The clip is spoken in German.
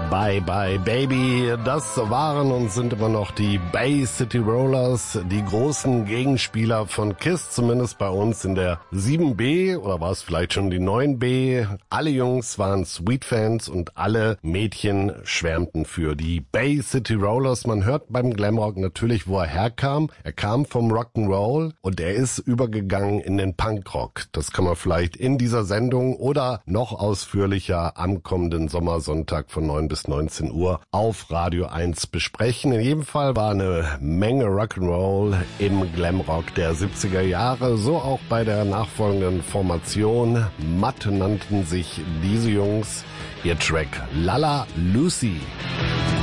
Bye Bye Baby, das waren und sind immer noch die Bay City Rollers, die großen Gegenspieler von KISS, zumindest bei uns in der 7B oder war es vielleicht schon die 9B. Alle Jungs waren Sweet-Fans und alle Mädchen schwärmten für die Bay City Rollers. Man hört beim Glamrock natürlich, wo er herkam. Er kam vom Rock'n'Roll und er ist übergegangen in den Punkrock. Das kann man vielleicht in dieser Sendung oder noch ausführlicher am kommenden Sommersonntag von 9 bis 19 Uhr auf Radio 1 besprechen. In jedem Fall war eine Menge Rock'n'Roll im Glamrock der 70er Jahre, so auch bei der nachfolgenden Formation. Matt nannten sich diese Jungs. Ihr Track Lala Lucy.